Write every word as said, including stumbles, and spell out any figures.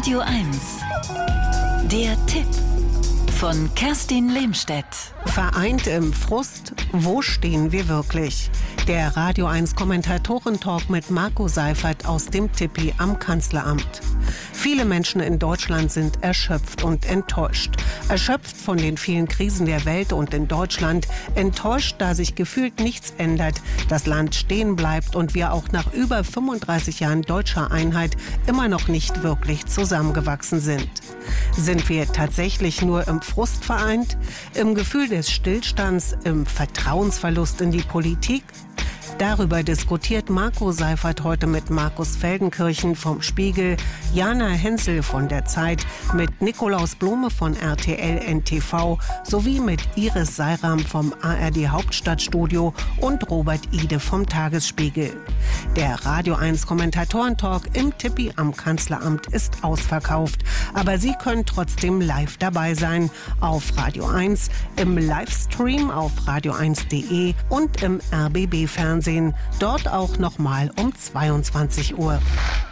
Radio eins. Der Tipp von Kerstin Lehmstedt. Vereint im Frust, wo stehen wir wirklich? Der Radio eins Kommentatoren-Talk mit Marco Seifert aus dem Tippi am Kanzleramt. Viele Menschen in Deutschland sind erschöpft und enttäuscht. Erschöpft von den vielen Krisen der Welt und in Deutschland. Enttäuscht, da sich gefühlt nichts ändert, das Land stehen bleibt und wir auch nach über fünfunddreißig Jahren deutscher Einheit immer noch nicht wirklich zusammengewachsen sind. Sind wir tatsächlich nur im Frust vereint? Im Gefühl des Stillstands? Im Vertrauensverlust in die Politik? Darüber diskutiert Marco Seifert heute mit Markus Feldenkirchen vom Spiegel, Jana Hensel von der Zeit, mit Nikolaus Blome von R T L N T V sowie mit Iris Seiram vom A R D Hauptstadtstudio und Robert Ide vom Tagesspiegel. Der Radio eins Kommentatoren-Talk im Tippi am Kanzleramt ist ausverkauft, aber Sie können trotzdem live dabei sein auf Radio eins, im Livestream auf radio eins punkt de und im R B B-Fernsehen, dort auch nochmal um zweiundzwanzig Uhr.